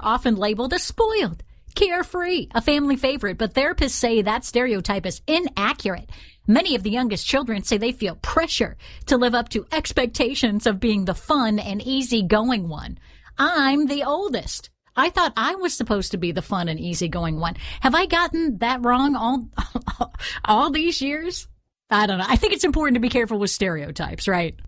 often labeled as spoiled, carefree, a family favorite, but therapists say that stereotype is inaccurate. Many of the youngest children say they feel pressure to live up to expectations of being the fun and easygoing one. I'm the oldest. I thought I was supposed to be the fun and easygoing one. Have I gotten that wrong all these years? I don't know. I think it's important to be careful with stereotypes, right?